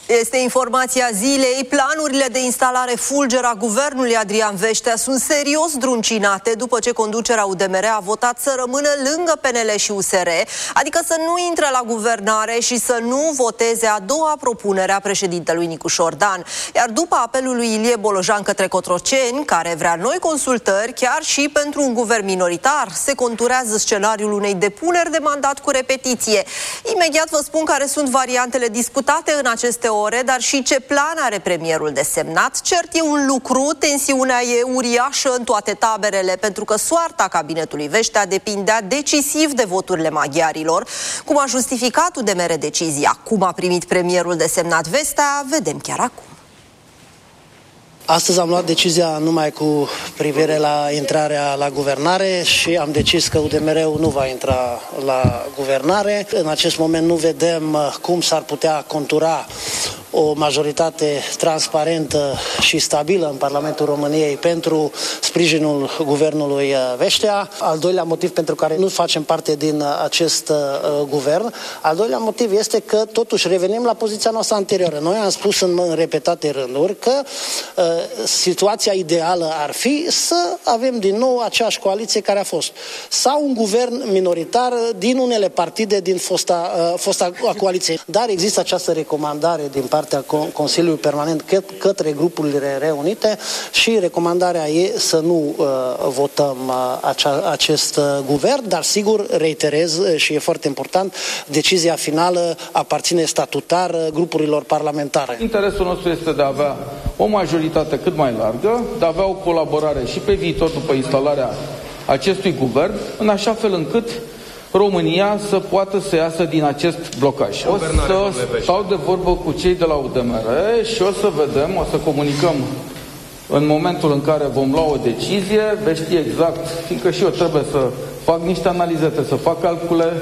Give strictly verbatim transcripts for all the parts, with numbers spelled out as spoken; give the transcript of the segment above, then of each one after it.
Este informația zilei. Planurile de instalare fulger a guvernului Adrian Veștea sunt serios druncinate după ce conducerea U D M R a votat să rămână lângă P N L și U S R, adică să nu intre la guvernare și să nu voteze a doua propunere a președintelui Nicu Șordan. Iar după apelul lui Ilie Bolojan către Cotroceni, care vrea noi consultări chiar și pentru un guvern minoritar, se conturează scenariul unei depuneri de mandat cu repetiție. Imediat vă spun care sunt variantele discutate în aceste ore, dar și ce plan are premierul desemnat. Cert e un lucru, tensiunea e uriașă în toate taberele, pentru că soarta cabinetului Veștea depindea decisiv de voturile maghiarilor. Cum a justificat U D M R decizia? Cum a primit premierul desemnat vestea? Vedem chiar acum. Astăzi am luat decizia numai cu privire la intrarea la guvernare și am decis că U D M R-ul nu va intra la guvernare. În acest moment nu vedem cum s-ar putea contura o majoritate transparentă și stabilă în Parlamentul României pentru sprijinul guvernului Veștea. Al doilea motiv pentru care nu facem parte din acest uh, guvern, al doilea motiv este că totuși revenim la poziția noastră anterioară. Noi am spus în, în repetate rânduri că uh, situația ideală ar fi să avem din nou aceeași coaliție care a fost. Sau un guvern minoritar din unele partide din fosta, uh, fosta coaliție. Dar există această recomandare din partea Consiliului Permanent către grupurile reunite și recomandarea e să nu uh, votăm uh, acea, acest uh, guvern, dar sigur, reiterez uh, și e foarte important, decizia finală aparține statutar uh, grupurilor parlamentare. Interesul nostru este de a avea o majoritate cât mai largă, de a avea o colaborare și pe viitor după instalarea acestui guvern, în așa fel încât România să poată să iasă din acest blocaj. O să stau de vorbă cu cei de la U D M R și o să vedem, o să comunicăm în momentul în care vom lua o decizie, veți ști exact, fiindcă și eu trebuie să fac niște analize, să fac calcule.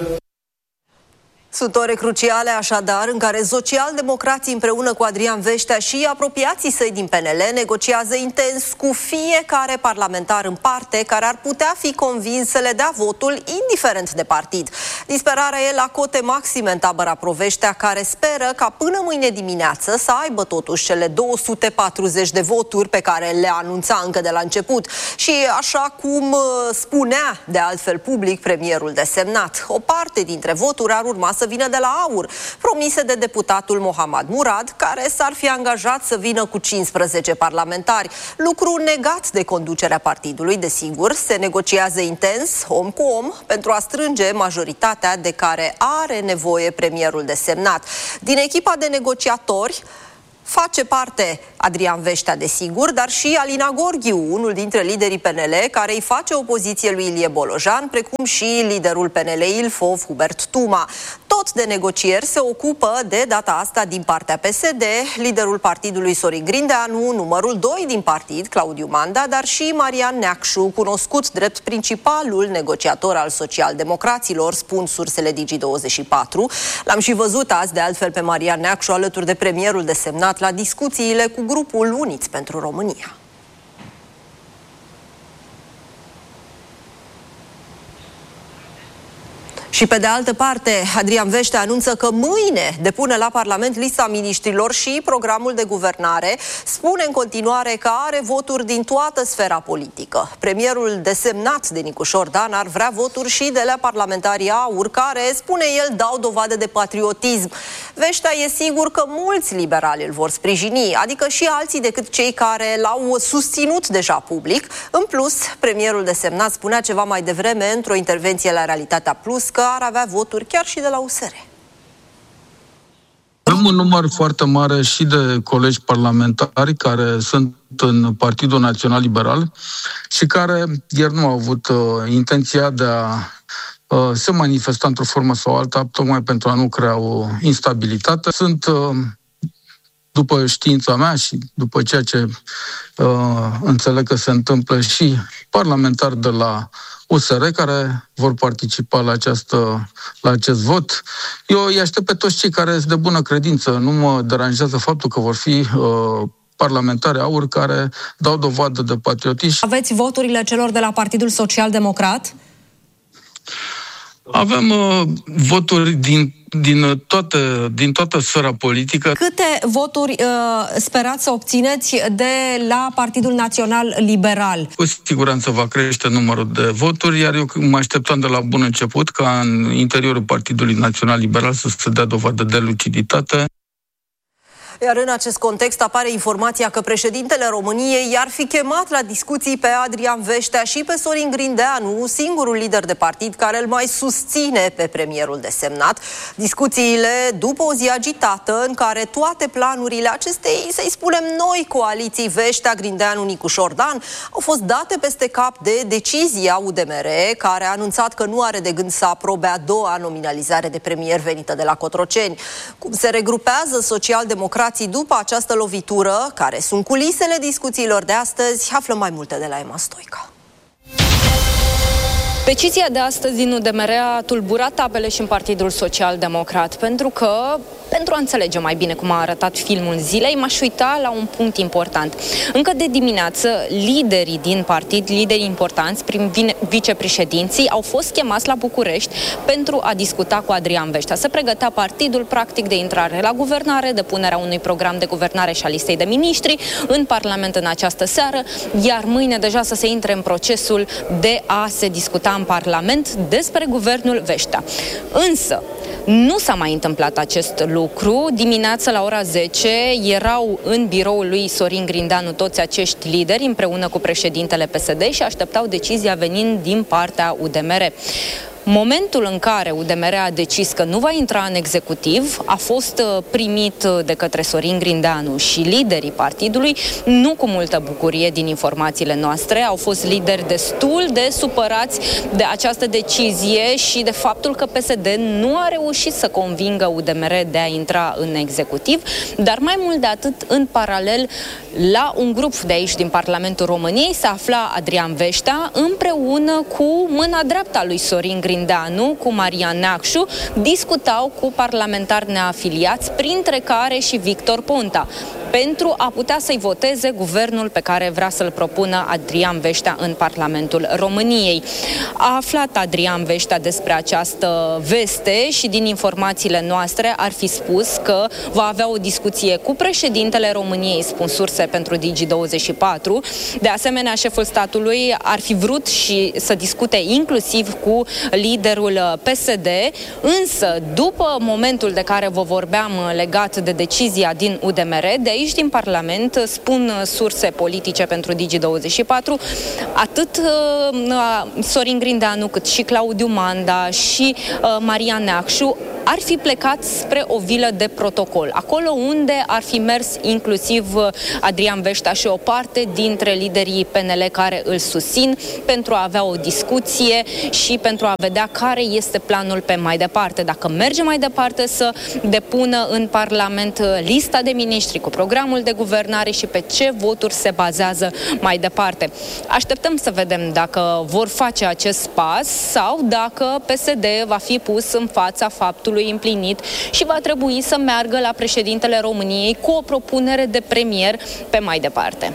Sunt ore cruciale, așadar, în care socialdemocrații împreună cu Adrian Veștea și apropiații săi din P N L negociază intens cu fiecare parlamentar în parte care ar putea fi convins să le dea votul indiferent de partid. Disperarea e la cote maxime în tabăra Pro-Veștea, care speră ca până mâine dimineață să aibă totuși cele două sute patruzeci de voturi pe care le anunța încă de la început. Și așa cum spunea de altfel public premierul desemnat, o parte dintre voturi ar urma să vină de la AUR, promise de deputatul Mohammad Murad, care s-ar fi angajat să vină cu cincisprezece parlamentari. Lucru negat de conducerea partidului, desigur. Se negociază intens, om cu om, pentru a strânge majoritatea de care are nevoie premierul desemnat. Din echipa de negociatori face parte Adrian Veștea, desigur, dar și Alina Gorghiu, unul dintre liderii P N L, care îi face opoziție lui Ilie Bolojan, precum și liderul P N L Ilfov, Hubert Tuma. Tot de negocieri se ocupă de data asta din partea P S D, liderul partidului Sorin Grindeanu, numărul doi din partid, Claudiu Manda, dar și Marian Neacșu, cunoscut drept principalul negociator al socialdemocraților, spun sursele Digi douăzeci și patru. L-am și văzut azi, de altfel, pe Marian Neacșu alături de premierul desemnat la discuțiile cu grupul Uniți pentru România. Și pe de altă parte, Adrian Veștea anunță că mâine depune la Parlament lista miniștrilor și programul de guvernare. Spune în continuare că are voturi din toată sfera politică. Premierul desemnat de Nicu Șordan ar vrea voturi și de la parlamentarii AUR, care, spune el, dau dovadă de patriotism. Veștea e sigur că mulți liberali îl vor sprijini, adică și alții decât cei care l-au susținut deja public. În plus, premierul desemnat spunea ceva mai devreme într-o intervenție la Realitatea Plus că ar avea voturi chiar și de la U S R. Avem un număr foarte mare și de colegi parlamentari care sunt în Partidul Național Liberal și care ieri nu au avut uh, intenția de a uh, se manifesta într-o formă sau alta, tocmai pentru a nu crea o instabilitate. Sunt, uh, după știința mea și după ceea ce uh, înțeleg că se întâmplă, și parlamentari de la U S R care vor participa la, această, la acest vot. Eu îi aștept pe toți cei care sunt de bună credință. Nu mă deranjează faptul că vor fi uh, parlamentari AUR care dau dovadă de patriotism. Aveți voturile celor de la Partidul Social Democrat? Avem uh, voturi din, din, toată, din toată sfera politică. Câte voturi uh, sperați să obțineți de la Partidul Național Liberal? Cu siguranță va crește numărul de voturi, iar eu mă așteptam de la bun început ca în interiorul Partidului Național Liberal să se dea dovadă de luciditate. Iar în acest context apare informația că președintele României i-ar fi chemat la discuții pe Adrian Veștea și pe Sorin Grindeanu, singurul lider de partid care îl mai susține pe premierul desemnat. Discuțiile după o zi agitată în care toate planurile acestei, să-i spunem noi, coaliții Veștea, Grindeanu, Nicu Șordan au fost date peste cap de decizia U D M R, care a anunțat că nu are de gând să aprobe a doua nominalizare de premier venită de la Cotroceni. Cum se regrupează social-democrații după această lovitură, care sunt culisele discuțiilor de astăzi, aflăm mai multe de la Emma Stoica. Decizia de astăzi din U D M R a tulburat apele și în Partidul Social-Democrat, pentru că, pentru a înțelege mai bine cum a arătat filmul zilei, m-aș uita la un punct important. Încă de dimineață, liderii din partid, liderii importanți, prin vicepreședinții, au fost chemați la București pentru a discuta cu Adrian Veștea. Se pregătea partidul, practic, de intrare la guvernare, depunerea unui program de guvernare și a listei de miniștri în Parlament în această seară, iar mâine deja să se intre în procesul de a se discuta în Parlament despre guvernul Veștea. Însă, nu s-a mai întâmplat acest lucru. Dimineața la ora zece erau în biroul lui Sorin Grindeanu toți acești lideri împreună cu președintele P S D și așteptau decizia venind din partea U D M R. Momentul în care U D M R a decis că nu va intra în executiv a fost primit de către Sorin Grindeanu și liderii partidului nu cu multă bucurie din informațiile noastre. Au fost lideri destul de supărați de această decizie și de faptul că P S D nu a reușit să convingă U D M R de a intra în executiv, dar mai mult de atât, în paralel, la un grup de aici din Parlamentul României se afla Adrian Veștea împreună cu mâna dreaptă a lui Sorin Grindeanu, cu Marian Neacșu, discutau cu parlamentari neafiliați, printre care și Victor Ponta, pentru a putea să-i voteze guvernul pe care vrea să-l propună Adrian Veștea în Parlamentul României. A aflat Adrian Veștea despre această veste și din informațiile noastre ar fi spus că va avea o discuție cu președintele României, spun surse pentru Digi douăzeci și patru. De asemenea, șeful statului ar fi vrut și să discute inclusiv cu liderul P S D, însă după momentul de care vă vorbeam legat de decizia din U D M R, de aici din Parlament, spun surse politice pentru Digi douăzeci și patru, atât uh, Sorin Grindeanu cât și Claudiu Manda și uh, Marian Neacșu ar fi plecat spre o vilă de protocol, acolo unde ar fi mers inclusiv Adrian Veștea și o parte dintre liderii P N L care îl susțin, pentru a avea o discuție și pentru a vedea care este planul pe mai departe. Dacă merge mai departe să depună în Parlament lista de miniștri cu programul de guvernare și pe ce voturi se bazează mai departe. Așteptăm să vedem dacă vor face acest pas sau dacă P S D va fi pus în fața faptului împlinit și va trebui să meargă la președintele României cu o propunere de premier pe mai departe.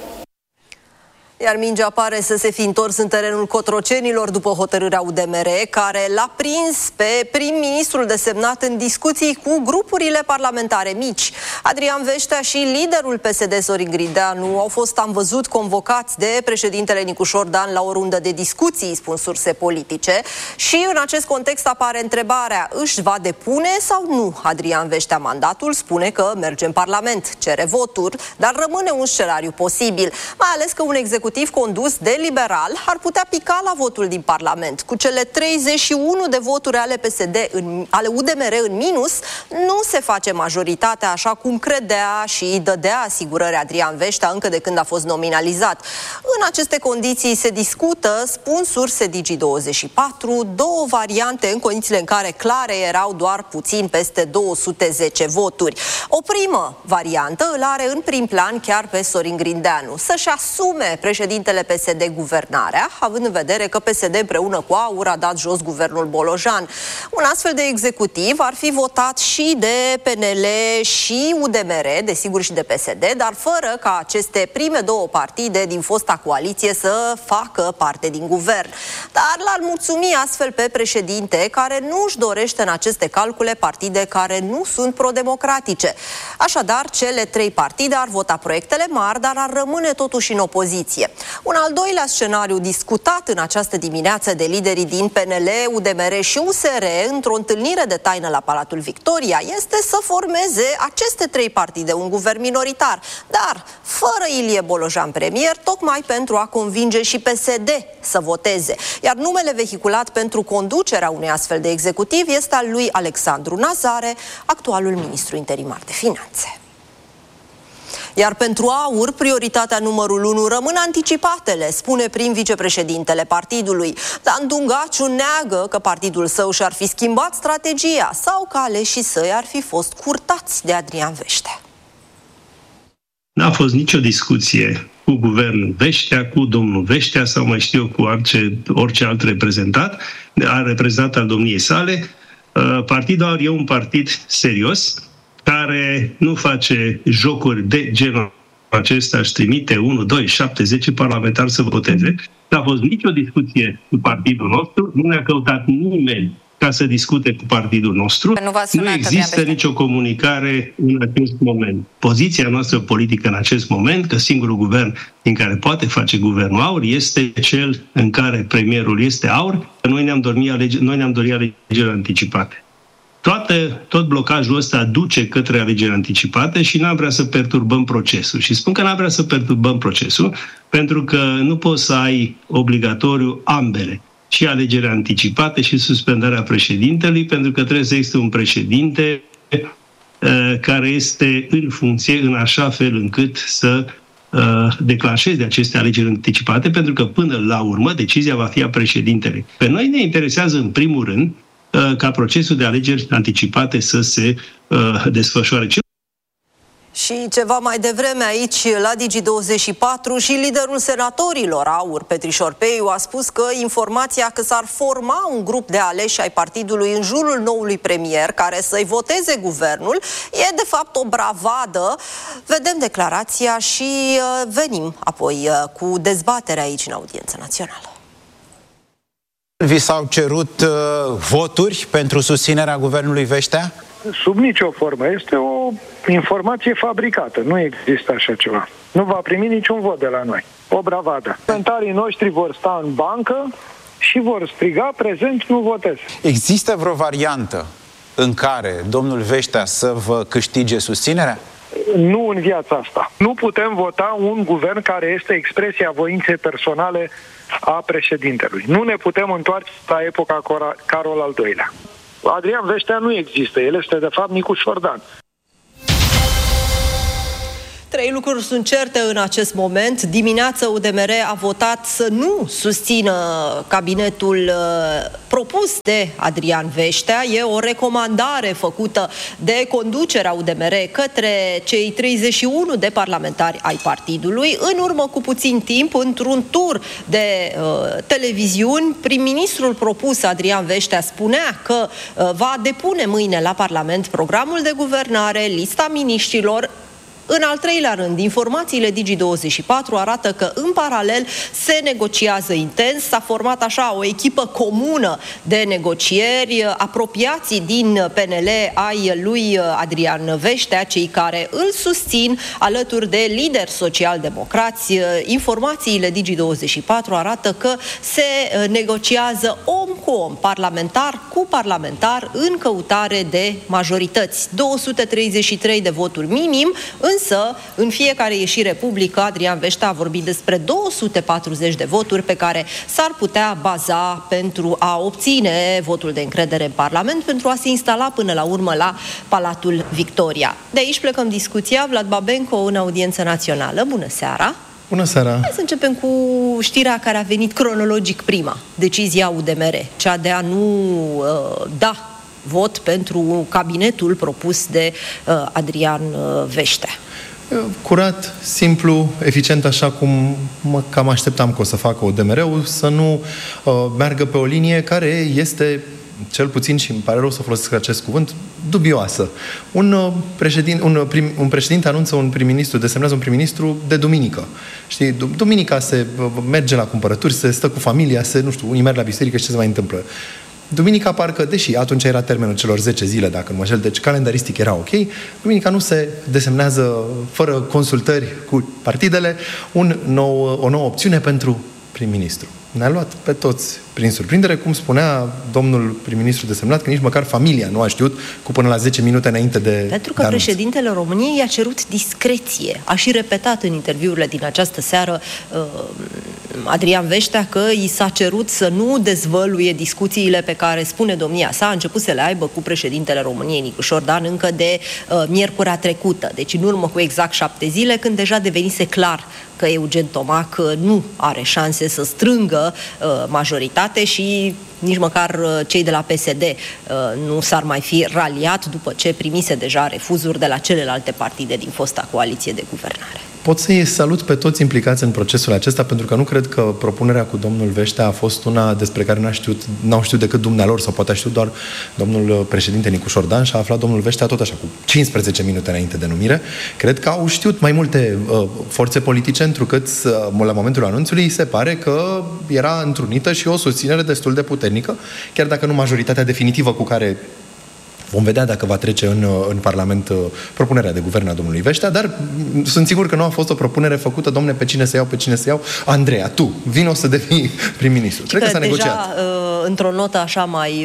Iar mingea pare să se fi întors în terenul cotrocenilor după hotărârea U D M R, care l-a prins pe prim-ministrul desemnat în discuții cu grupurile parlamentare mici. Adrian Veștea și liderul P S D, Sorin Grindeanu, au fost, am văzut, convocați de președintele Nicu Șordan la o rundă de discuții, spun surse politice. Și în acest context apare întrebarea: își va depune sau nu Adrian Veștea mandatul? Spune că merge în Parlament, cere voturi, dar rămâne un scenariu posibil, mai ales că un executiv condus de liberal ar putea pica la votul din Parlament. Cu cele treizeci și unu de voturi ale P S D în, ale U D M R în minus, nu se face majoritatea așa cum credea și dădea asigurări Adrian Veștea încă de când a fost nominalizat. În aceste condiții se discută, spun surse Digi douăzeci și patru, două variante în condițiile în care clare erau doar puțin peste două sute zece voturi. O primă variantă îl are în prim plan chiar pe Sorin Grindeanu, să-și asume președintele P S D guvernarea, având în vedere că P S D împreună cu AUR a dat jos guvernul Bolojan. Un astfel de executiv ar fi votat și de P N L și U D M R, desigur și de P S D, dar fără ca aceste prime două partide din fosta coaliție să facă parte din guvern. Dar l-ar mulțumi astfel pe președinte, care nu își dorește în aceste calcule partide care nu sunt pro-democratice. Așadar, cele trei partide ar vota proiectele mari, dar ar rămâne totuși în opoziție. Un al doilea scenariu discutat în această dimineață de liderii din P N L, U D M R și U S R într-o întâlnire de taină la Palatul Victoria este să formeze aceste trei partide un guvern minoritar, dar fără Ilie Bolojan premier, tocmai pentru a convinge și P S D să voteze. Iar numele vehiculat pentru conducerea unui astfel de executiv este al lui Alexandru Nazare, actualul ministru interimar de finanțe. Iar pentru AUR, prioritatea numărul unu rămân anticipatele, spune prim vicepreședintele partidului. Dan Dungaciu neagă că partidul său și-ar fi schimbat strategia sau că aleșii săi ar fi fost curtați de Adrian Veștea. N-a fost nicio discuție cu guvernul Veștea, cu domnul Veștea sau mai știu eu cu orice, orice alt reprezentant, a reprezentat al domniei sale. Partidul AUR e un partid serios, care nu face jocuri de genul acesta, își trimite unu, doi, șapte, zece parlamentari să voteze. N-a fost nicio discuție cu partidul nostru, nu ne-a căutat nimeni ca să discute cu partidul nostru. Nu, nu există nicio comunicare în acest moment. Poziția noastră politică în acest moment, că singurul guvern din care poate face guvernul AUR este cel în care premierul este AUR. Noi ne-am dorit alegeri, noi ne-am dorit alegeri anticipate. Toate, tot blocajul ăsta duce către alegeri anticipate și n-am vrea să perturbăm procesul. Și spun că n-am vrea să perturbăm procesul pentru că nu poți să ai obligatoriu ambele, și alegeri anticipate și suspendarea președintelui, pentru că trebuie să existe un președinte uh, care este în funcție în așa fel încât să uh, declanșeze aceste alegeri anticipate, pentru că până la urmă decizia va fi a președintelui. Pe noi ne interesează în primul rând ca procesul de alegeri anticipate să se uh, desfășoare. Și ceva mai devreme aici, la Digi douăzeci și patru, și liderul senatorilor AUR, Petrișor Peiu, a spus că informația că s-ar forma un grup de aleși ai partidului în jurul noului premier care să-i voteze guvernul e de fapt o bravadă. Vedem declarația și uh, venim apoi uh, cu dezbaterea aici în audiența națională. Vi s-au cerut uh, voturi pentru susținerea guvernului Veștea? Sub nicio formă. Este o informație fabricată. Nu există așa ceva. Nu va primi niciun vot de la noi. O bravadă. Parlamentarii noștri vor sta în bancă și vor striga prezent, nu votez. Există vreo variantă în care domnul Veștea să vă câștige susținerea? Nu în viața asta. Nu putem vota un guvern care este expresia voinței personale a președintelui. Nu ne putem întoarce la epoca Carol al doilea. Adrian Veștea nu există. El este de fapt Nicu Șordan. Trei lucruri sunt certe în acest moment. Dimineața U D M R a votat să nu susțină cabinetul uh, propus de Adrian Veștea. E o recomandare făcută de conducerea U D M R către cei treizeci și unu de parlamentari ai partidului. În urmă cu puțin timp, într-un tur de uh, televiziuni, prim-ministrul propus Adrian Veștea spunea că uh, va depune mâine la Parlament programul de guvernare, lista miniștrilor. În al treilea rând, informațiile Digi douăzeci și patru arată că în paralel se negociază intens. S-a format așa o echipă comună de negocieri, apropiații din P N L ai lui Adrian Veștea, cei care îl susțin alături de lideri social-democrați. Informațiile Digi douăzeci și patru arată că se negociază om cu om, parlamentar cu parlamentar, în căutare de majorități. două sute treizeci și trei de voturi minim, însă, în fiecare ieșire publică, Adrian Veștea a vorbit despre două sute patruzeci de voturi pe care s-ar putea baza pentru a obține votul de încredere în Parlament, pentru a se instala până la urmă la Palatul Victoria. De aici plecăm discuția. Vlad Babenco în audiență națională. Bună seara! Bună seara! Hai să începem cu știrea care a venit cronologic prima. Decizia U D M R, cea de a nu uh, da vot pentru cabinetul propus de uh, Adrian uh, Veștea. Curat, simplu, eficient, așa cum mă cam așteptam că o să facă U D M R-ul, să nu uh, meargă pe o linie care este, cel puțin, și îmi pare rău să folosesc acest cuvânt, dubioasă. Un președinte, un, prim, un președinte anunță un prim-ministru, desemnează un prim-ministru de duminică. Știi, duminica se merge la cumpărături, se stă cu familia, se, nu știu, unii merg la biserică și ce se mai întâmplă. Duminica parcă, deși atunci era termenul celor zece zile, dacă nu mă înșel, deci calendaristic era ok, duminica nu se desemnează fără consultări cu partidele un nou, o nouă opțiune pentru prim-ministru. Ne-a luat pe toți prin surprindere, cum spunea domnul prim-ministru desemnat, că nici măcar familia nu a știut cu până la zece minute înainte de Pentru că de președintele României i-a cerut discreție. A și repetat în interviurile din această seară uh, Adrian Veștea că i s-a cerut să nu dezvăluie discuțiile pe care, spune domnia sa, a început să le aibă cu președintele României, Nicu Șordan, încă de uh, miercurea trecută. Deci în urmă cu exact șapte zile, când deja devenise clar că Eugen Tomac nu are șanse să strângă uh, majoritate și nici măcar uh, cei de la P S D uh, nu s-ar mai fi raliat după ce primise deja refuzuri de la celelalte partide din fosta coaliție de guvernare. Pot să-i salut pe toți implicați în procesul acesta, pentru că nu cred că propunerea cu domnul Veștea a fost una despre care n-a știut, n-au știut decât dumnealor, sau poate a știut doar domnul președinte Nicu Șordan și a aflat domnul Veștea tot așa, cu cincisprezece minute înainte de numire. Cred că au știut mai multe uh, forțe politice, întrucât uh, la momentul anunțului se pare că era întrunită și o susținere destul de puternică, chiar dacă nu majoritatea definitivă cu care vom vedea dacă va trece în, în Parlament uh, propunerea de guvern a domnului Veștea, dar m- sunt sigur că nu a fost o propunere făcută, domne, pe cine să iau, pe cine să iau. Andreea, tu, vino să devii prim-ministru. Cred că, că s-a deja, negociat. Uh, într-o notă așa mai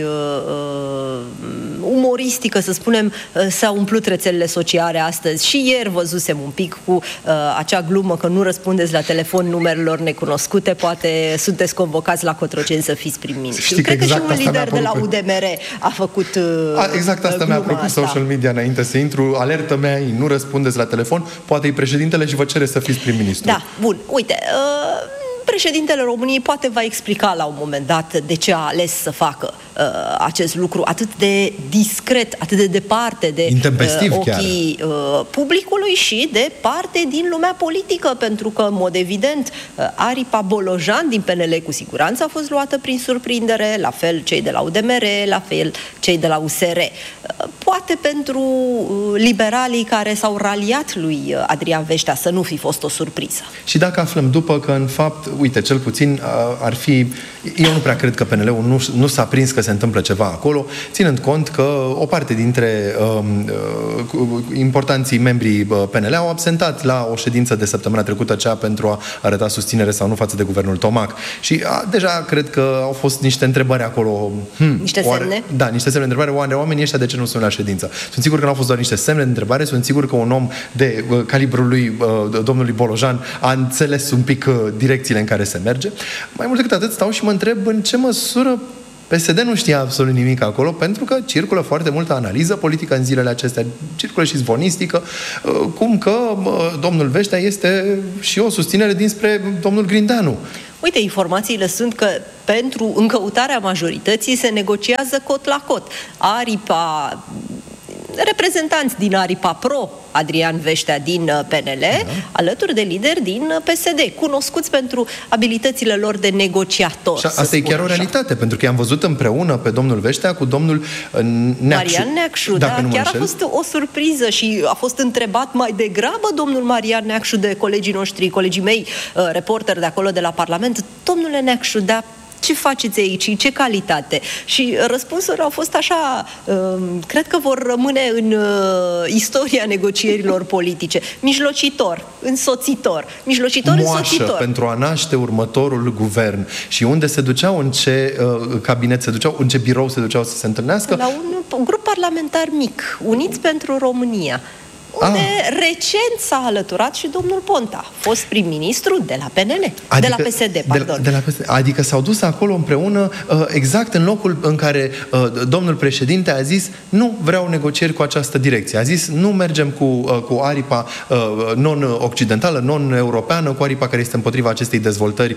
uh, umoristică, să spunem, uh, s-au umplut rețelele sociale astăzi. Și ieri văzusem un pic cu uh, acea glumă că nu răspundeți la telefon numerelor necunoscute, poate sunteți convocați la Cotroceni să fiți prim-ministru. Cred exact că și un lider de la U D M R a făcut uh, a, exact asta mi-a propus social media înainte să intru. Alertă mea, nu răspundeți la telefon, poate e președintele și vă cere să fiți prim-ministru. Da, bun, uite, uh, președintele României poate va explica la un moment dat de ce a ales să facă uh, acest lucru atât de discret, atât de departe de uh, ochii uh, publicului și departe din lumea politică, pentru că, în mod evident, uh, aripa Bolojan din P N L cu siguranță a fost luată prin surprindere, la fel cei de la U D M R, la fel cei de la U S R. Uh, poate pentru uh, liberalii care s-au raliat lui Adrian Veștea să nu fi fost o surpriză. Și dacă aflăm după că, în fapt, uite, cel puțin ar fi... Eu nu prea cred că P N L-ul nu, nu s-a prins că se întâmplă ceva acolo, ținând cont că o parte dintre um, uh, importanții membrii P N L au absentat la o ședință de săptămâna trecută, cea pentru a arăta susținere sau nu față de guvernul Tomac. Și a, deja cred că au fost niște întrebări acolo. Hmm, niște semne? Oare, da, niște semne de întrebare. Oare oamenii ăștia de ce nu sunt la ședință? Sunt sigur că nu au fost doar niște semne de întrebare, sunt sigur că un om de uh, calibrul lui uh, domnului Bolojan a înțeles un pic uh, direcțiile în care se merge. Mai mult decât atât, stau și mă întreb în ce măsură P S D nu știe absolut nimic acolo, pentru că circulă foarte multă analiză politică în zilele acestea, circulă și zvonistică, cum că domnul Veștea este și o susținere dinspre domnul Grindeanu. Uite, informațiile sunt că pentru încăutarea majorității se negociază cot la cot. Aripa... reprezentanți din aripa pro Adrian Veștea din P N L, da, alături de lideri din P S D, cunoscuți pentru abilitățile lor de negociator. Și asta e chiar așa o realitate, pentru că i-am văzut împreună pe domnul Veștea cu domnul Neacșu. Marian Neacșu, da, chiar a fost o surpriză și a fost întrebat mai degrabă domnul Marian Neacșu de colegii noștri, colegii mei, reporteri de acolo de la Parlament. Domnule Neacșu, da, ce faceți aici? Ce calitate? Și răspunsurile au fost așa, cred că vor rămâne în istoria negocierilor politice. Mijlocitor, însoțitor, mijlocitor, moașă însoțitor. Pentru a naște următorul guvern. Și unde se duceau, în ce uh, cabinet se duceau, în ce birou se duceau să se întâlnească? La un, un grup parlamentar mic, Uniți pentru România, unde ah. recent s-a alăturat și domnul Ponta, fost prim-ministru de la P N L, adică, de la P S D, pardon. De, de la P S D. Adică s-au dus acolo împreună exact în locul în care domnul președinte a zis nu vreau negocieri cu această direcție. A zis nu mergem cu, cu aripa non-occidentală, non-europeană, cu aripa care este împotriva acestei dezvoltări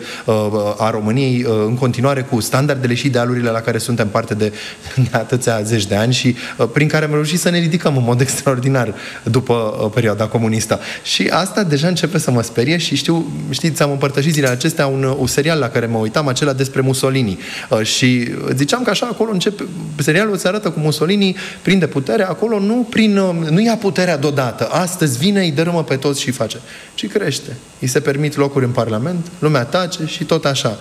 a României în continuare, cu standardele și idealurile la care suntem parte de, de atâția zeci de ani și prin care am reușit să ne ridicăm în mod extraordinar după după perioada comunistă. Și asta deja începe să mă sperie și știu, știți, am împărtășit zilele acestea un, un serial la care mă uitam, acela despre Mussolini. Și ziceam că așa acolo începe, serialul se arată cu Mussolini prinde putere, acolo nu, prin, nu ia puterea deodată. Astăzi vine, îi dărâmă pe toți și face. Ci crește. Îi se permit locuri în Parlament, lumea tace și tot așa.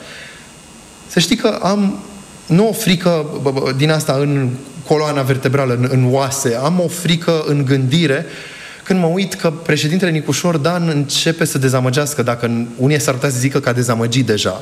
Să știi că am nu o frică din asta în coloana vertebrală, în, în oase, am o frică în gândire când mă uit că președintele Nicușor Dan începe să dezamăgească, dacă unii s-ar putea să zică că a dezamăgit deja.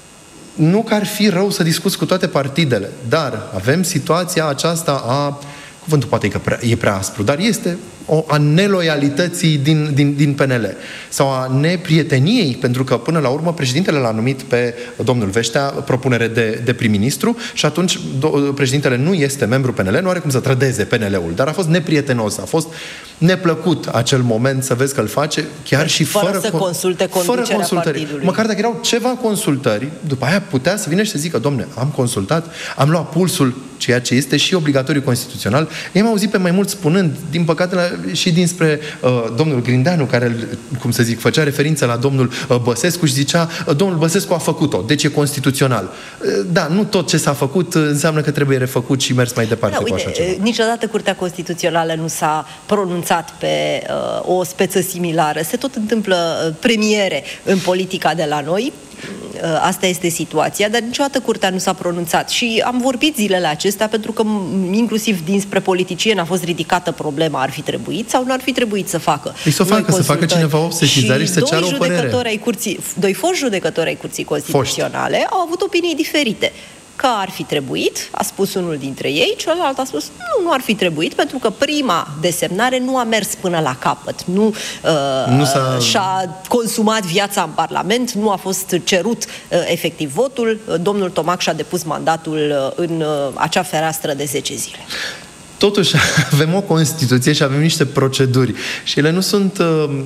Nu că ar fi rău să discuți cu toate partidele, dar avem situația aceasta a, cuvântul poate e că prea, e prea aspru, dar este o, a neloialității din, din, din P N L sau a neprieteniei, pentru că până la urmă președintele l-a numit pe domnul Veștea propunere de, de prim-ministru și atunci do, președintele nu este membru P N L, nu are cum să trădeze P N L-ul, dar a fost neprietenos, a fost neplăcut acel moment să vezi că îl face, chiar și fără, fără să consulte conducerea fără consultări. Partidului. Măcar dacă erau ceva consultări, după aia putea să vină și să zică, domne, am consultat, am luat pulsul, ceea ce este și obligatoriu constituțional. I-am auzit pe mai mulți spunând, din păcate, la, și dinspre uh, domnul Grindeanu, care, cum să zic, făcea referință la domnul uh, Băsescu și zicea, uh, domnul Băsescu a făcut-o, deci e constituțional. Uh, da, nu tot ce s-a făcut uh, înseamnă că trebuie refăcut și mers mai departe da, cu uite, așa ceva. Niciodată Curtea Constituțională nu s-a pronunțat pe uh, o speță similară. Se tot întâmplă uh, premiere în politica de la noi. Asta este situația, dar niciodată Curtea nu s-a pronunțat și am vorbit zilele acestea pentru că inclusiv dinspre politicieni a fost ridicată problema, ar fi trebuit sau nu ar fi trebuit să facă. Îi să facă, să facă cineva o sesizare și să ceară o părere. Ai curții, doi foști judecători ai Curții Constituționale foști. Au avut opinii diferite. Că ar fi trebuit, a spus unul dintre ei, celălalt a spus nu, nu ar fi trebuit, pentru că prima desemnare nu a mers până la capăt, nu, uh, nu s-a... și-a consumat viața în Parlament, nu a fost cerut uh, efectiv votul, domnul Tomac și-a depus mandatul uh, în uh, acea fereastră de zece zile. Totuși avem o Constituție și avem niște proceduri și ele nu sunt,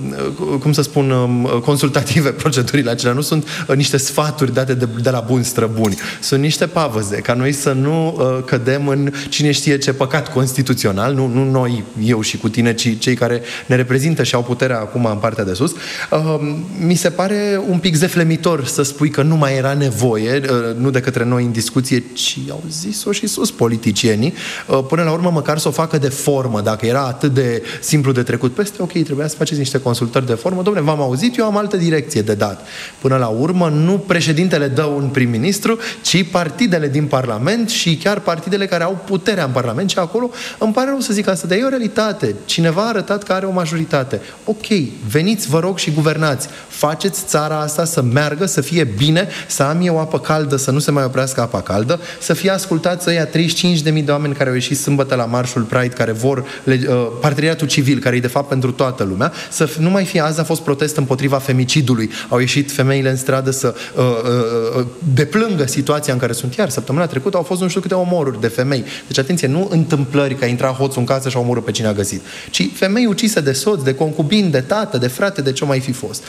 cum să spun, consultative, procedurile acelea, nu sunt niște sfaturi date de, de la buni străbuni, sunt niște pavăze, ca noi să nu cădem în cine știe ce păcat constituțional, nu, nu noi, eu și cu tine, ci cei care ne reprezintă și au puterea acum în partea de sus. Mi se pare un pic zeflemitor să spui că nu mai era nevoie, nu de către noi în discuție, ci au zis-o și sus politicienii, până la urmă măcar să o facă de formă, dacă era atât de simplu de trecut peste, ok, trebuia să faceți niște consultări de formă, dom'le, v-am auzit, eu am altă direcție de dat. Până la urmă, nu președintele dă un prim-ministru, ci partidele din Parlament și chiar partidele care au puterea în Parlament și acolo, îmi pare rău să zic asta, dar e o realitate. Cineva a arătat că are o majoritate. Ok, veniți, vă rog, și guvernați. Faceți țara asta să meargă, să fie bine, să am eu apă caldă, să nu se mai oprească apa caldă, să fie ascultați ăia treizeci și cinci de mii de oameni care au ieșit sâmbătă la marșul Pride, care vor uh, parteneriatul civil, care e de fapt pentru toată lumea, să nu mai fie, azi a fost protest împotriva femicidului, au ieșit femeile în stradă să uh, uh, deplângă situația în care sunt, iar săptămâna trecută au fost nu știu câte omoruri de femei. Deci atenție, nu întâmplări că a intrat hoțul în casă și a omorât pe cine a găsit, ci femei ucise de soț, de concubin, de tată, de frate, de ce mai fi fost.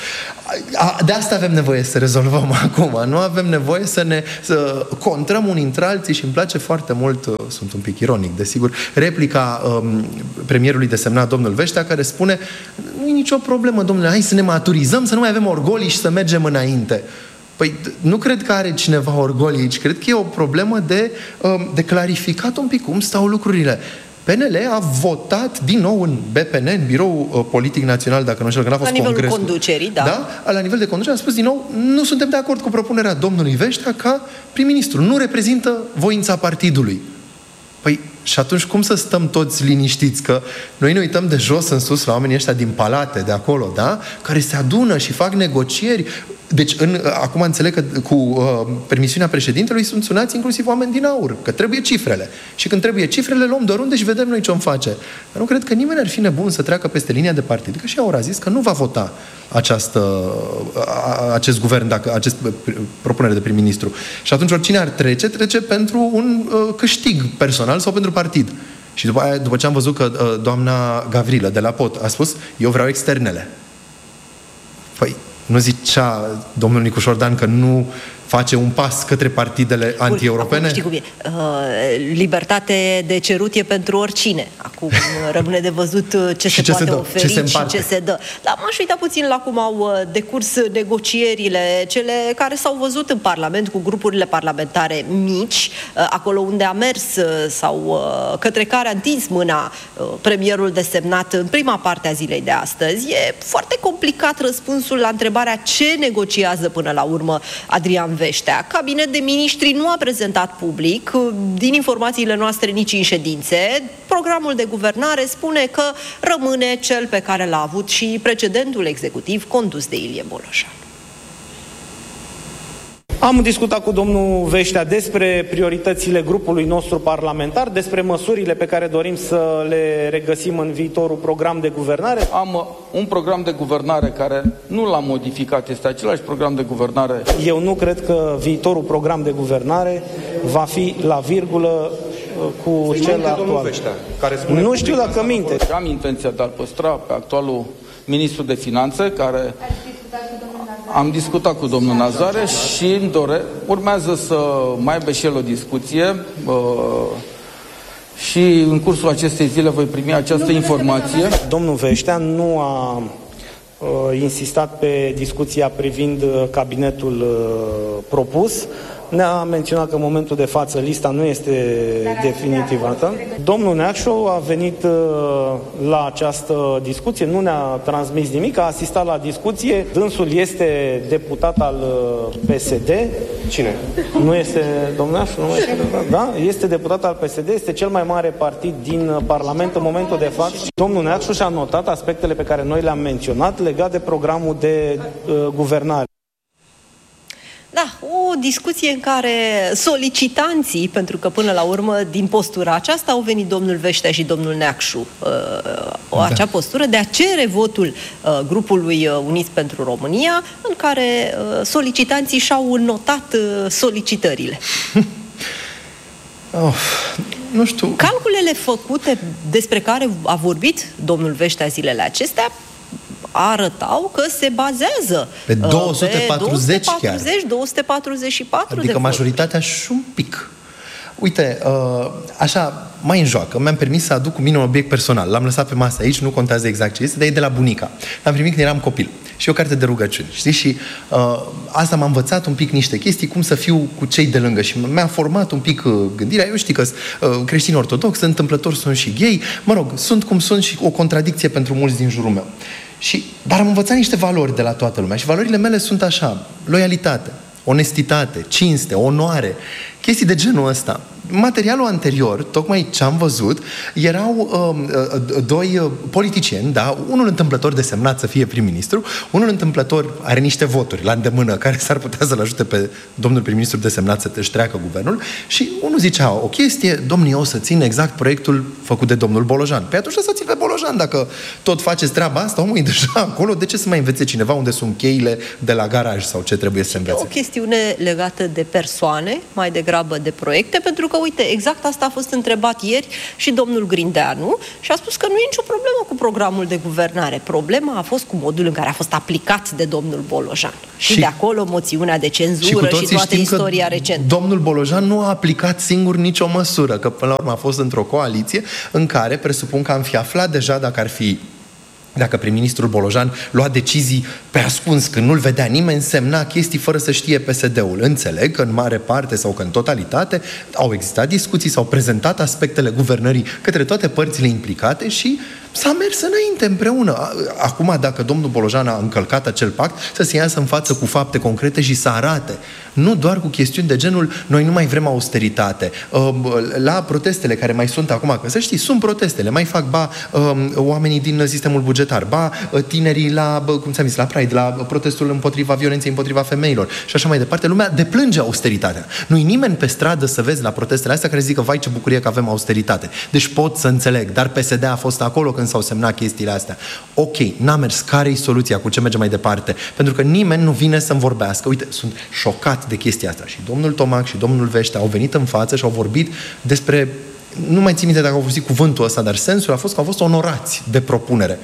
De asta avem nevoie să rezolvăm acum, nu avem nevoie să ne să contrăm unii între alții și îmi place foarte mult, sunt un pic ironic, desigur, replica um, premierului desemnat, domnul Veștea, care spune, nu e nicio problemă, domnule, hai să ne maturizăm, să nu mai avem orgolii și să mergem înainte. Păi nu cred că are cineva orgolii aici, cred că e o problemă de, um, de clarificat un pic cum stau lucrurile. P N L a votat din nou în B P N, în Biroul uh, Politic Național, dacă nu știu, că n-a fost congresul. La nivelul conducerii, da. Da? La nivel de conducere a spus din nou, nu suntem de acord cu propunerea domnului Veștea ca prim-ministru. Nu reprezintă voința partidului. Păi, și atunci cum să stăm toți liniștiți? Că noi ne uităm de jos în sus la oamenii ăștia din palate, de acolo, da? Care se adună și fac negocieri. Deci, în, acum înțeleg că cu uh, permisiunea președintelui sunt sunați inclusiv oameni din aur, că trebuie cifrele. Și când trebuie cifrele, luăm de oriunde și vedem noi ce-om face. Dar nu cred că nimeni ar fi nebun să treacă peste linia de partid, că și aur a zis că nu va vota această, a, acest guvern, dacă acest propunere de prim-ministru. Și atunci oricine ar trece, trece pentru un uh, câștig personal sau pentru partid. Și după aia, după ce am văzut că uh, doamna Gavrilă de la P O T a spus, eu vreau externele. Păi, nu zicea domnul Nicușor Dan că nu face un pas către partidele anti-europene? Acum, știi cum e. Uh, libertate de cerut e pentru oricine. Acum rămâne de văzut ce se ce poate se oferi ce se și ce se dă. Dar m-aș uita puțin la cum au decurs negocierile, cele care s-au văzut în Parlament cu grupurile parlamentare mici, acolo unde a mers sau către care a întins mâna premierul desemnat în prima parte a zilei de astăzi. E foarte complicat răspunsul la întrebarea ce negociază până la urmă Adrian Veștea. Cabinet de miniștri nu a prezentat public, din informațiile noastre nici în ședințe. Programul de guvernare spune că rămâne cel pe care l-a avut și precedentul executiv condus de Ilie Bolojan. Am discutat cu domnul Veștea despre prioritățile grupului nostru parlamentar, despre măsurile pe care dorim să le regăsim în viitorul program de guvernare. Am un program de guvernare care nu l-am modificat, este același program de guvernare. Eu nu cred că viitorul program de guvernare va fi la virgulă cu Să cel actual. Veștea, care spune nu știu dacă minte. Am intenția de a-l păstra pe actualul ministru de finanțe, care am discutat cu domnul Nazare și îmi dore, urmează să mai aibă și el o discuție uh, și în cursul acestei zile voi primi această informație. Domnul Veștea nu a uh, insistat pe discuția privind cabinetul uh, propus. Ne-a menționat că în momentul de față lista nu este definitivată. Domnul Neacșu a venit uh, la această discuție, nu ne-a transmis nimic, a asistat la discuție. Dânsul este deputat al uh, P S D. Cine? Nu este domnul Neacșu? Nu este, da? Este deputat al P S D, este cel mai mare partid din Parlament în momentul de față. Domnul Neacșu și-a notat aspectele pe care noi le-am menționat legat de programul de uh, guvernare. Da, o discuție în care solicitanții, pentru că până la urmă din postura aceasta au venit domnul Veștea și domnul Neacșu, uh, acea da. postură de a cere votul uh, grupului Uniți pentru România, în care uh, solicitanții și-au notat uh, solicitările. Oh, nu știu. Calculele făcute despre care a vorbit domnul Veștea zilele acestea arătau că se bazează pe două sute patruzeci, două sute patruzeci, două sute patruzeci și patru adică de majoritatea și un pic. Uite, așa, mai în joacă, mi-am permis să aduc cu mine un obiect personal. L-am lăsat pe masă aici, nu contează exact ce este, dar e de la bunica. L-am primit când eram copil. Și o carte de rugăciuni, știi? Și uh, asta m-a învățat un pic niște chestii, cum să fiu cu cei de lângă. Și mi-a format un pic uh, gândirea. Eu știu că uh, creștini ortodox, întâmplător sunt și gay. Mă rog, sunt cum sunt și o contradicție pentru mulți din jurul meu. Și, dar am învățat niște valori de la toată lumea. Și valorile mele sunt așa: loialitate, onestitate, cinste, onoare, chestii de genul ăsta. Materialul anterior, tocmai ce am văzut, erau uh, doi uh, politicieni, da? Unul întâmplător desemnat să fie prim-ministru, unul întâmplător are niște voturi la îndemână care s-ar putea să-l ajute pe domnul prim-ministru desemnat să își treacă guvernul, și unul zicea o chestie: domnii, eu o să țin exact proiectul făcut de domnul Bolojan. Pe atunci să țin pe Bolojan, dacă tot faceți treaba asta, omul e deja acolo, de ce să mai învețe cineva unde sunt cheile de la garaj sau ce trebuie să învețe? E o chestiune legată de persoane, mai degrabă de proiecte, pentru că uite, exact asta a fost întrebat ieri și domnul Grindeanu și a spus că nu e nicio problemă cu programul de guvernare. Problema a fost cu modul în care a fost aplicat de domnul Bolojan. Și, și de acolo moțiunea de cenzură și, și toată istoria recentă. Domnul Bolojan nu a aplicat singur nicio măsură, că până la urmă a fost într-o coaliție în care presupun că am fi aflat deja dacă ar fi Dacă prim-ministrul Bolojan lua decizii pe ascuns, când nu-l vedea nimeni, semna chestii fără să știe P S D-ul. Înțeleg că în mare parte sau că în totalitate au existat discuții, s-au prezentat aspectele guvernării către toate părțile implicate și s-a mers înainte împreună. Acum, dacă domnul Bolojan a încălcat acel pact, să se iasă în față cu fapte concrete și să arate. Nu doar cu chestiuni de genul: noi nu mai vrem austeritate. La protestele care mai sunt acum, că să știi, sunt protestele, mai fac ba oamenii din sistemul bugetar, ba tinerii la, cum ți-am zis, la Pride, la protestul împotriva violenței împotriva femeilor și așa mai departe. Lumea deplânge austeritatea. Nu-i nimeni pe stradă să vezi la protestele astea care zică: vai, ce bucurie că avem austeritate. Deci pot să înțeleg, dar P S D a fost acolo când s-au semnat chestiile astea. Ok, n-a mers. Care-i soluția? Cu ce merge mai departe? Pentru că nimeni nu vine să-mi vorbească. Uite, sunt șocat de chestia asta. Și domnul Tomac și domnul Veștea au venit în față și au vorbit despre, nu mai țin minte dacă au folosit cuvântul ăsta, dar sensul a fost că au fost onorați de propunere.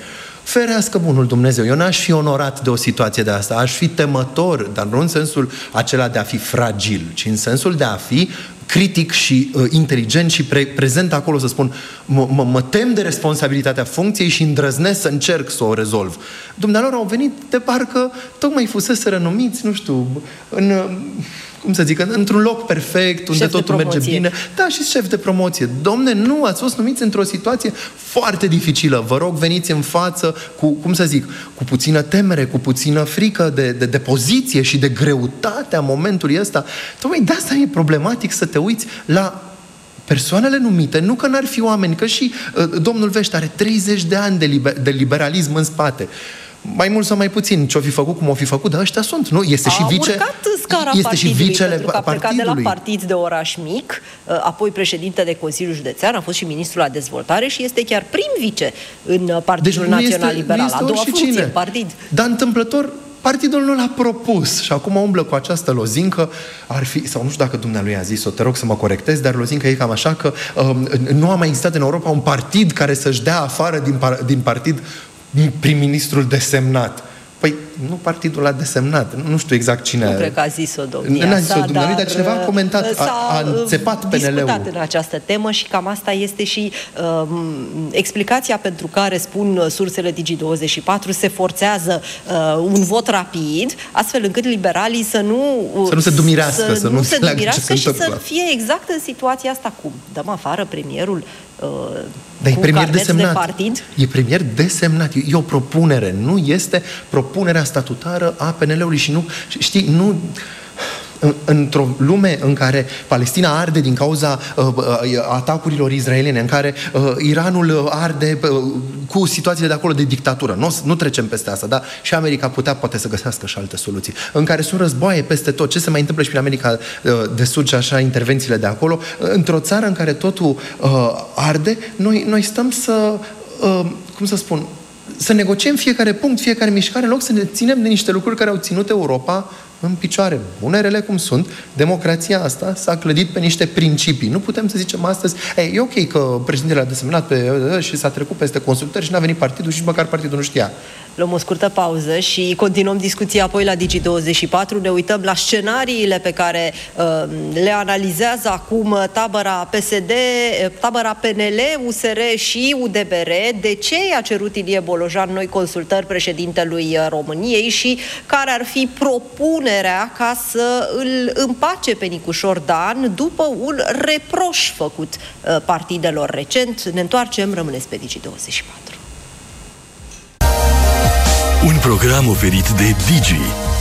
Ferească bunul Dumnezeu, eu n-aș fi onorat de o situație de asta, aș fi temător, dar nu în sensul acela de a fi fragil, ci în sensul de a fi critic și uh, inteligent și pre- prezent acolo să spun mă tem de responsabilitatea funcției și îndrăznesc să încerc să o rezolv. Dumnealor au venit de parcă tocmai fusese renumiți, nu știu, în, cum să zic, într-un loc perfect, unde șef totul merge bine. Da, și șef de promoție. Domne, nu, ați fost numiți într-o situație foarte dificilă. Vă rog, veniți în față cu, cum să zic, cu puțină temere, cu puțină frică de, de, de poziție și de greutate a momentului ăsta. Tocmai de asta e problematic să te uiți la persoanele numite, nu că n-ar fi oameni, că și uh, domnul Vește are treizeci de ani de, liber, de liberalism în spate. Mai mult sau mai puțin, ce-o fi făcut, cum o fi făcut, dar ăștia sunt, nu? Este a și vice... urcat scara este și vicele pentru că a plecat partidului. de la partid de oraș mic, apoi președinte de Consiliul Județean, a fost și ministrul la dezvoltare și este chiar prim vice în Partidul deci Național este, Liberal, a doua funcție în partid. Dar întâmplător, partidul nu l-a propus și acum umblă cu această lozincă, ar fi, sau nu știu dacă dumnealui a zis-o, te rog să mă corectez, dar lozincă e cam așa că um, nu a mai existat în Europa un partid care să-și dea afară din, par, din partid prim-ministrul desemnat. Păi, nu partidul l-a desemnat. Nu, nu știu exact cine... Nu cred că a zis-o domnia N-a zis-o sa, dumnealui, dar, dar cineva a comentat, a, a înțepat P N L-ul. discutat în această temă și cam asta este și uh, explicația pentru care, spun sursele Digi douăzeci și patru, se forțează uh, un vot rapid, astfel încât liberalii să nu... Uh, să nu se dumirească, să, să nu se dumirească și să întâmplă. fie exact în situația asta. Cum? Dăm afară premierul uh, Dar cu e premier carnet desemnat. de partid? E premier desemnat. E o propunere. Nu este propunerea statutară a P N L-ului și nu... Știi, nu... Într-o lume în care Palestina arde din cauza uh, atacurilor israeliene, în care uh, Iranul arde uh, cu situațiile de acolo de dictatură, nu, nu trecem peste asta, dar și America putea poate să găsească și alte soluții, în care sunt războaie peste tot, ce se mai întâmplă și prin America uh, de Sud și așa, intervențiile de acolo, într-o țară în care totul uh, arde, noi, noi stăm să, uh, cum să spun, să negociem fiecare punct, fiecare mișcare, în loc să ne ținem de niște lucruri care au ținut Europa în picioare, bunele cum sunt. Democrația asta s-a clădit pe niște principii. Nu putem să zicem astăzi, ei, e ok că președintele a desemnat pe, și s-a trecut peste consultări și n-a venit partidul și măcar partidul nu știa. Luăm o scurtă pauză și continuăm discuția apoi la Digi douăzeci și patru. Ne uităm la scenariile pe care uh, le analizează acum tabăra P S D, tabăra P N L, U S R și U D M R. De ce a cerut Ilie Bolojan noi consultări președintelui României și care ar fi propunerea ca să îl împace pe Nicușor Dan după un reproș făcut uh, partidelor recent. Ne întoarcem, rămâneți pe Digi douăzeci și patru. Un program oferit de Digi,